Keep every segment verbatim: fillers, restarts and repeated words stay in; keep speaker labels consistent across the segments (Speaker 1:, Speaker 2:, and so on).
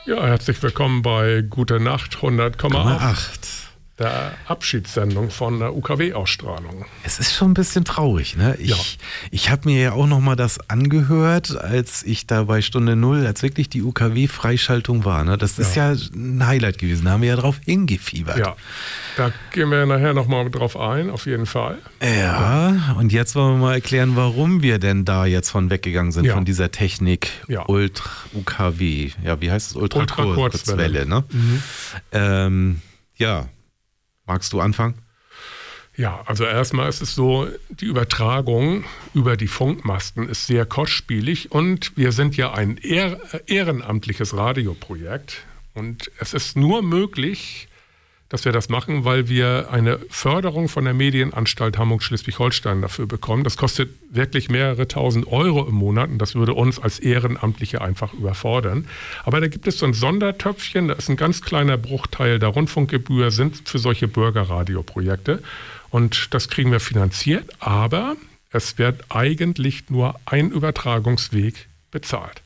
Speaker 1: Ja, herzlich willkommen bei Gute Nacht hundert Komma acht,
Speaker 2: acht.
Speaker 1: der Abschiedssendung von der U K W-Ausstrahlung.
Speaker 2: Es ist schon ein bisschen traurig, ne? Ich,
Speaker 1: Ja.
Speaker 2: ich habe mir ja auch noch mal das angehört, als ich da bei Stunde Null, als wirklich die U K W-Freischaltung war. Ne? Das ist ja. ja ein Highlight gewesen, da haben wir ja drauf hingefiebert.
Speaker 1: Ja, da gehen wir nachher nochmal drauf ein, auf jeden Fall.
Speaker 2: Ja, und jetzt wollen wir mal erklären, warum wir denn da jetzt von weggegangen sind,
Speaker 1: Ja.
Speaker 2: von dieser Technik
Speaker 1: Ja.
Speaker 2: Ultra U K W. Ja, wie heißt es? Ultrakurzwelle,
Speaker 1: Ultrakurzwelle.
Speaker 2: ne?
Speaker 1: Mhm.
Speaker 2: Ähm, ja, magst du anfangen?
Speaker 1: Ja, also erstmal ist es so, die Übertragung über die Funkmasten ist sehr kostspielig und wir sind ja ein ehr- ehrenamtliches Radioprojekt und es ist nur möglich, dass wir das machen, weil wir eine Förderung von der Medienanstalt Hamburg-Schleswig-Holstein dafür bekommen. Das kostet wirklich mehrere tausend Euro im Monat und das würde uns als Ehrenamtliche einfach überfordern. Aber da gibt es so ein Sondertöpfchen, da ist ein ganz kleiner Bruchteil der Rundfunkgebühr, sind für solche Bürgerradioprojekte und das kriegen wir finanziert, aber es wird eigentlich nur ein Übertragungsweg bezahlt.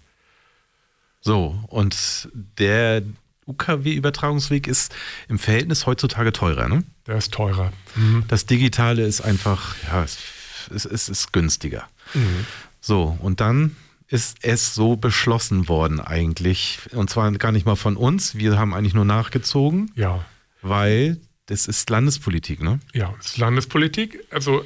Speaker 2: So, und der U K W-Übertragungsweg ist im Verhältnis heutzutage teurer, ne?
Speaker 1: Der ist teurer. Mhm.
Speaker 2: Das Digitale ist einfach, ja, es, es, es ist günstiger.
Speaker 1: Mhm.
Speaker 2: So, und dann ist es so beschlossen worden eigentlich, und zwar gar nicht mal von uns, wir haben eigentlich nur nachgezogen,
Speaker 1: Ja.
Speaker 2: weil das ist Landespolitik, ne?
Speaker 1: Ja, es ist Landespolitik. Also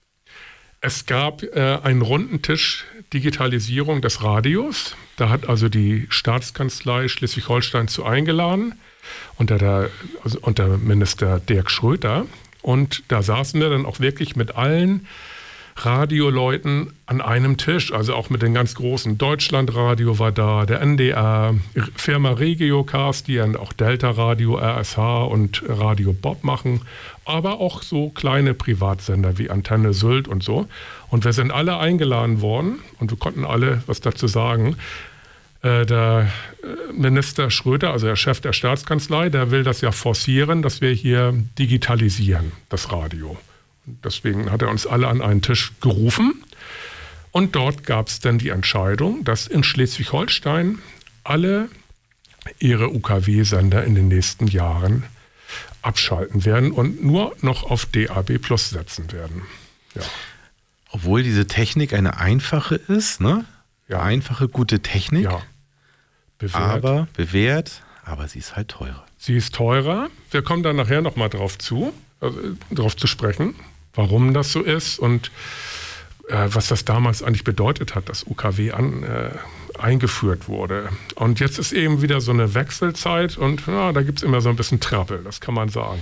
Speaker 1: es gab äh, einen runden Tisch Digitalisierung des Radios. Da hat also die Staatskanzlei Schleswig-Holstein zu eingeladen, unter, der, also unter Minister Dirk Schröter. Und da saßen wir dann auch wirklich mit allen Radioleuten an einem Tisch, also auch mit den ganz großen. Deutschlandradio war da, der N D R, Firma Regiocast, die ja auch Delta Radio, R S H und Radio Bob machen, aber auch so kleine Privatsender wie Antenne Sylt und so. Und wir sind alle eingeladen worden und wir konnten alle was dazu sagen. Äh, der Minister Schröter, also der Chef der Staatskanzlei, der will das ja forcieren, dass wir hier digitalisieren, das Radio. Deswegen hat er uns alle an einen Tisch gerufen und dort gab es dann die Entscheidung, dass in Schleswig-Holstein alle ihre U K W-Sender in den nächsten Jahren abschalten werden und nur noch auf D A B Plus setzen werden. Ja.
Speaker 2: Obwohl diese Technik eine einfache ist, ne?
Speaker 1: Ja.
Speaker 2: Einfache, gute Technik,
Speaker 1: Ja. Bewährt.
Speaker 2: aber bewährt, aber sie ist halt teurer.
Speaker 1: Sie ist teurer. Wir kommen dann nachher nochmal drauf zu, also, drauf zu sprechen, warum das so ist und äh, was das damals eigentlich bedeutet hat, dass U K W an, äh, eingeführt wurde. Und jetzt ist eben wieder so eine Wechselzeit und ja, da gibt es immer so ein bisschen Trouble, das kann man sagen.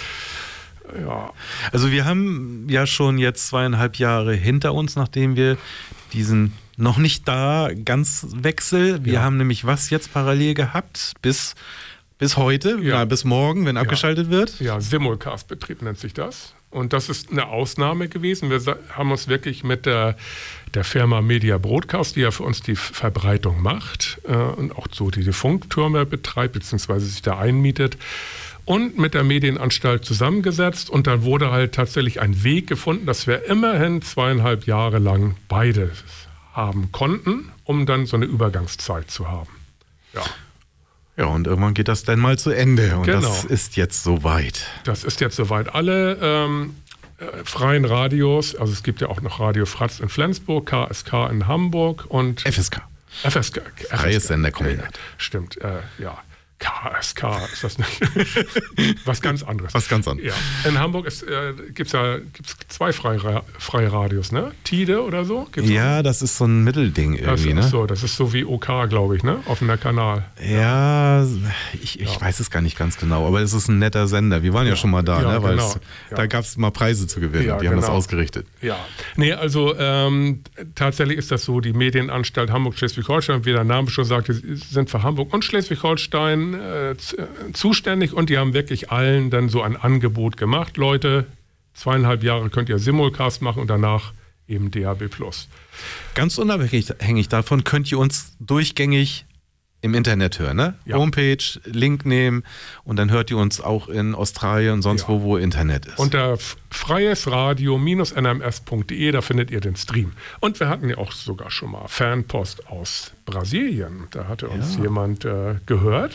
Speaker 1: Ne? Ja.
Speaker 2: Also wir haben ja schon jetzt zweieinhalb Jahre hinter uns, nachdem wir diesen noch nicht da ganz Wechsel, wir
Speaker 1: Ja.
Speaker 2: haben nämlich was jetzt parallel gehabt bis, bis heute,
Speaker 1: Ja.
Speaker 2: na, bis morgen, wenn abgeschaltet wird.
Speaker 1: Ja, Simulcast-Betrieb nennt sich das. Und das ist eine Ausnahme gewesen. Wir sa- haben uns wirklich mit der, der Firma Media Broadcast, die ja für uns die Verbreitung macht äh, und auch so diese Funktürme betreibt, beziehungsweise sich da einmietet, und mit der Medienanstalt zusammengesetzt. Und dann wurde halt tatsächlich ein Weg gefunden, dass wir immerhin zweieinhalb Jahre lang beide haben konnten, um dann so eine Übergangszeit zu haben. Ja.
Speaker 2: Ja, und irgendwann geht das dann mal zu Ende und
Speaker 1: Genau.
Speaker 2: das ist jetzt soweit.
Speaker 1: Das ist jetzt soweit. Alle ähm, äh, freien Radios, also es gibt ja auch noch Radio Fratz in Flensburg, K S K in Hamburg und
Speaker 2: F S K.
Speaker 1: F S K.
Speaker 2: Freies Senderkombinat.
Speaker 1: Stimmt, äh, ja. K S K ist das nicht. Was ganz anderes.
Speaker 2: Was ganz anderes.
Speaker 1: Ja. In Hamburg äh, gibt es ja gibt's zwei freie, freie Radios, ne? Tide oder so? Gibt's
Speaker 2: Ja, das ist so ein Mittelding
Speaker 1: auch? Das
Speaker 2: irgendwie,
Speaker 1: ist
Speaker 2: ne?
Speaker 1: so, das ist so wie O K, glaube ich, ne? Offener Kanal.
Speaker 2: Ja, ich, ich
Speaker 1: Ja.
Speaker 2: weiß es gar nicht ganz genau, aber es ist ein netter Sender. Wir waren ja,
Speaker 1: Ja.
Speaker 2: schon mal da,
Speaker 1: Ja,
Speaker 2: ne? Weil
Speaker 1: genau.
Speaker 2: es,
Speaker 1: Ja.
Speaker 2: da gab es mal Preise zu gewinnen.
Speaker 1: Ja,
Speaker 2: die haben das
Speaker 1: genau.
Speaker 2: ausgerichtet.
Speaker 1: Ja, nee, also ähm, tatsächlich ist das so, die Medienanstalt Hamburg-Schleswig-Holstein, wie der Name schon sagte, sind für Hamburg und Schleswig-Holstein äh, z- äh, zuständig und die haben wirklich allen dann so ein Angebot gemacht. Leute, zweieinhalb Jahre könnt ihr Simulcast machen und danach eben D A B Plus.
Speaker 2: Ganz unabhängig hängig davon könnt ihr uns durchgängig im Internet hören, ne?
Speaker 1: Ja.
Speaker 2: Homepage, Link nehmen und dann hört ihr uns auch in Australien und sonst
Speaker 1: Ja.
Speaker 2: wo, wo Internet ist.
Speaker 1: Unter freiesradio Bindestrich n m s punkt d e, da findet ihr den Stream. Und wir hatten ja auch sogar schon mal Fanpost aus Brasilien. Da hatte uns
Speaker 2: Ja.
Speaker 1: jemand äh, gehört.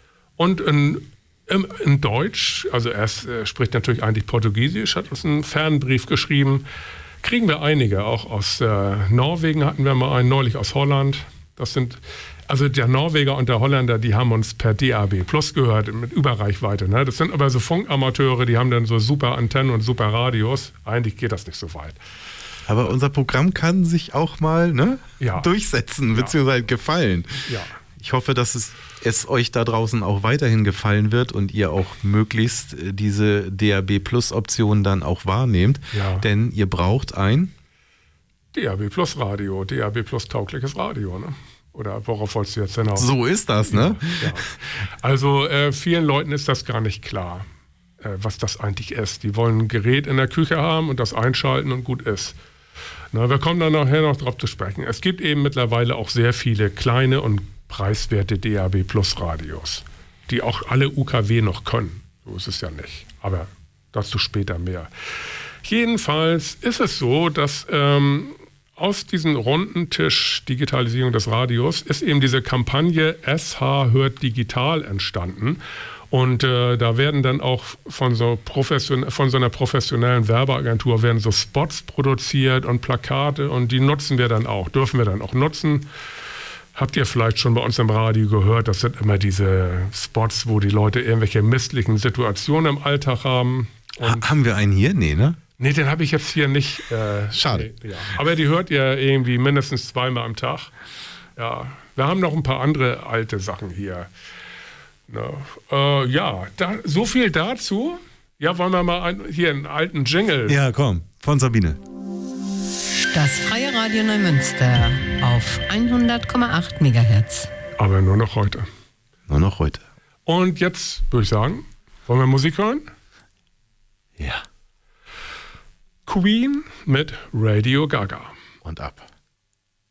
Speaker 1: Und in, in, in Deutsch, also er ist, äh, spricht natürlich eigentlich Portugiesisch, hat uns einen Fernbrief geschrieben. Kriegen wir einige, auch aus äh, Norwegen hatten wir mal einen, neulich aus Holland. Das sind, also der Norweger und der Holländer, die haben uns per D A B Plus gehört, mit Überreichweite. Ne? Das sind aber so Funkamateure, die haben dann so super Antennen und super Radios. Eigentlich geht das nicht so weit.
Speaker 2: Aber unser Programm kann sich auch mal ne,
Speaker 1: Ja.
Speaker 2: durchsetzen, beziehungsweise gefallen.
Speaker 1: Ja.
Speaker 2: Ich hoffe, dass es, es euch da draußen auch weiterhin gefallen wird und ihr auch möglichst äh, diese D A B Plus Option dann auch wahrnehmt.
Speaker 1: Ja.
Speaker 2: Denn ihr braucht ein
Speaker 1: D A B Plus Radio, D A B Plus taugliches Radio, ne? Oder worauf wolltest du jetzt hinaus?
Speaker 2: So ist das, ne?
Speaker 1: Ja. Also äh, vielen Leuten ist das gar nicht klar, äh, was das eigentlich ist. Die wollen ein Gerät in der Küche haben und das einschalten und gut ist. Na, wir kommen dann nachher noch drauf zu sprechen. Es gibt eben mittlerweile auch sehr viele kleine und preiswerte D A B Plus Radios, die auch alle U K W noch können. So ist es ja nicht. Aber dazu später mehr. Jedenfalls ist es so, dass ähm, aus diesem runden Tisch Digitalisierung des Radios ist eben diese Kampagne S H hört digital entstanden. Und äh, da werden dann auch von so, profession- von so einer professionellen Werbeagentur werden so Spots produziert und Plakate und die nutzen wir dann auch, dürfen wir dann auch nutzen. Habt ihr vielleicht schon bei uns im Radio gehört, das sind immer diese Spots, wo die Leute irgendwelche misslichen Situationen im Alltag haben. Und
Speaker 2: Ha haben wir einen hier? Nee, ne?
Speaker 1: Nee, den habe ich jetzt hier nicht. Äh,
Speaker 2: Schade.
Speaker 1: Nee, ja. Aber die hört ihr irgendwie mindestens zweimal am Tag. Ja, wir haben noch ein paar andere alte Sachen hier. Ne? Äh, ja, da, so viel dazu. Ja, wollen wir mal ein, hier einen alten Jingle.
Speaker 2: Ja, komm, von Sabine.
Speaker 3: Das Freie Radio Neumünster auf hundert Komma acht Megahertz.
Speaker 1: Aber nur noch heute.
Speaker 2: Nur noch heute.
Speaker 1: Und jetzt würde ich sagen, wollen wir Musik hören?
Speaker 2: Ja.
Speaker 1: Queen mit Radio Gaga.
Speaker 2: Und ab.